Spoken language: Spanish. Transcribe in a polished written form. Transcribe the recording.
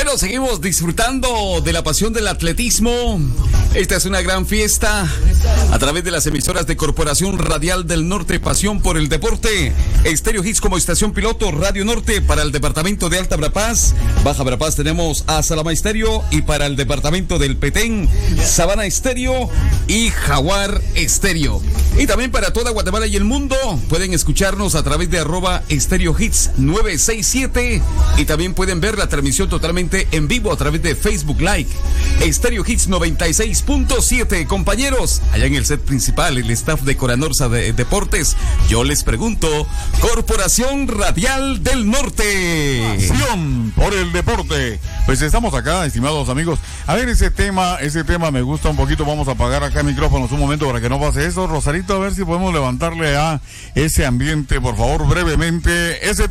Bueno, seguimos disfrutando de la pasión del atletismo. Esta es una gran fiesta a través de las emisoras de Corporación Radial del Norte, pasión por el deporte. Estéreo Hits como estación piloto, Radio Norte para el departamento de Alta Verapaz. Baja Verapaz tenemos a Salama Estéreo, y para el departamento del Petén, Sabana Estéreo y Jaguar Estéreo. Y también para toda Guatemala y el mundo pueden escucharnos a través de @Estéreo Hits 967, y también pueden ver la transmisión totalmente en vivo a través de Facebook Live. Estéreo Hits 96.7. Compañeros, allá en el set principal, el staff de Coranorsa de Deportes, yo les pregunto, Corporación Radial del Norte. Pasión por el deporte. Pues estamos acá, estimados amigos. A ver, ese tema me gusta un poquito. Vamos a apagar acá micrófonos un momento para que no pase eso. Rosarito, a ver si podemos levantarle a ese ambiente, por favor, brevemente. Ese